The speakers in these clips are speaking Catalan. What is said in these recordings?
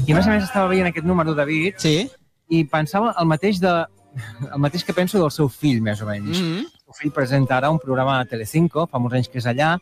I a més estava veient aquest número, David, Sí. i pensava el mateix que penso del seu fill, més o menys. El seu fill presenta ara un programa a Telecinco, fa molts anys que és allà,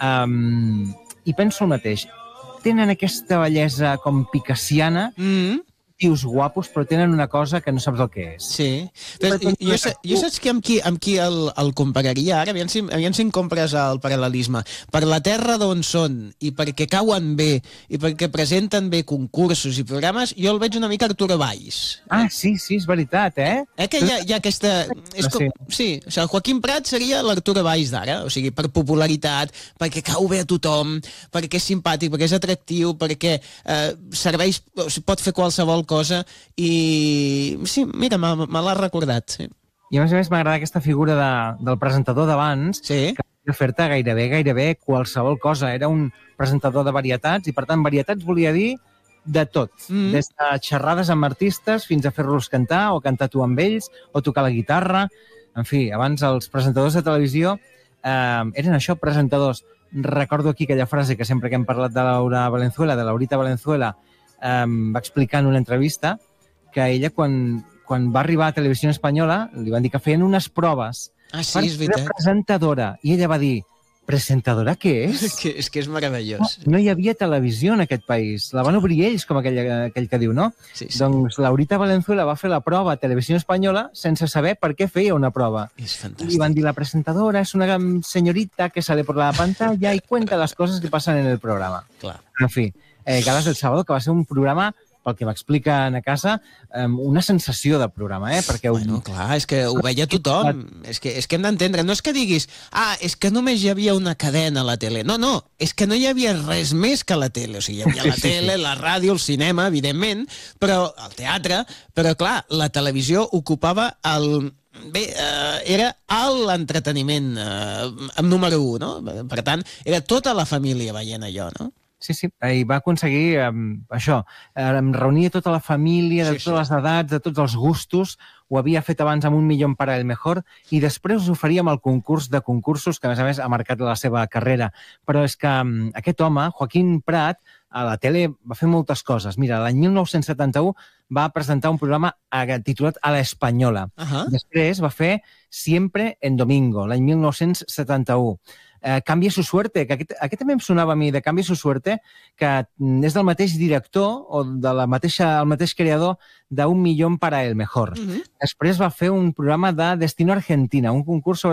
i penso el mateix. Tenen aquesta bellesa com picassiana, tios guapos, però tenen una cosa que no saps el que és. Sí. Jo saps que amb qui el compararia ara? Aviam si em compres el paral·lelisme. Per la terra d'on són, i perquè cauen bé, i perquè presenten bé concursos i programes, jo el veig una mica Arturo Valls. Ah, sí, és veritat, Que hi ha aquesta... Sí, o sigui, el Joaquim Prat seria l'Arturo Valls d'ara, o sigui, per popularitat, perquè cau bé a tothom, perquè és simpàtic, perquè és atractiu, perquè serveix, pot fer qualsevol cosa, i sí, mira, me l'ha recordat. Sí. I a més m'agrada aquesta figura del presentador d'abans, que podia fer-te gairebé qualsevol cosa. Era un presentador de varietats, i per tant varietats volia dir de tot, des de xerrades amb artistes fins a fer-los cantar, o cantar tu amb ells, o tocar la guitarra. En fi, abans els presentadors de televisió eren això, presentadors. Recordo aquí aquella frase que sempre que hem parlat de Laurita Valenzuela, va explicar en una entrevista que ella, quan va arribar a Televisió Espanyola, li van dir que feien unes proves per ser presentadora. I ella va dir, presentadora què és? És que és meravellós. No hi havia televisió en aquest país. La van obrir ells, com aquell que diu, no? Sí. Doncs Laurita Valenzuela va fer la prova a Televisió Espanyola sense saber per què feia una prova. És fantàstic. I van dir, la presentadora és una señorita que sale por la pantalla y cuenta las cosas que pasan en el programa. Clar. En fi, Galas del Sábado, que va ser un programa, pel que m'expliquen a casa, una sensació de programa, perquè... Bueno, clar, és que ho veia tothom. És que hem d'entendre. No és que diguis, és que només hi havia una cadena a la tele. No, és que no hi havia res més que la tele. O sigui, hi havia la tele, la ràdio, el cinema, evidentment, però el teatre, però clar, la televisió ocupava era l'entreteniment número 1, no? Per tant, era tota la família veient allò, no? Sí, i va aconseguir això, reunir tota la família, de totes les edats, de tots els gustos. Ho havia fet abans amb 1 milió para el mejor, i després us oferíem el concurs de concursos, que a més ha marcat la seva carrera. Però és que aquest home, Joaquín Prat, a la tele va fer moltes coses. Mira, l'any 1971 va presentar un programa titulat A la Española. Després va fer Siempre en Domingo, l'any 1971. Cambie su suerte, que aquest també em sonava a mi, de Cambie su suerte, que és del mateix director o del mateix creador de 1 milió para el mejor. Després va fer un programa de Destino Argentina, un concurs sobre